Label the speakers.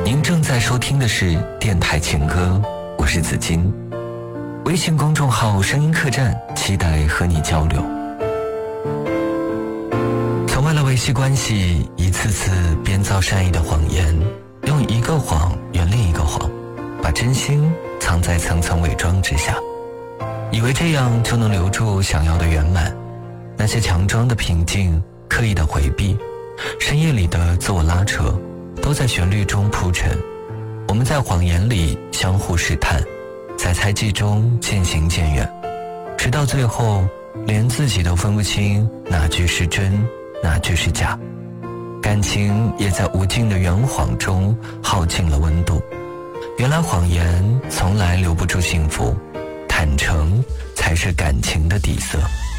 Speaker 1: 您正在收听的是电台情歌，我是紫金。微信公众号声音客栈，期待和你交流。曾为了维系关系，一次次编造善意的谎言，用一个谎圆另一个谎，把真心藏在层层伪装之下，以为这样就能留住想要的圆满。那些强装的平静，刻意的回避，深夜里的自我拉扯，都在旋律中铺陈。我们在谎言里相互试探，在猜忌中渐行渐远，直到最后连自己都分不清哪句是真，哪句是假。感情也在无尽的圆谎中耗尽了温度。原来谎言从来留不住幸福，坦诚才是感情的底色。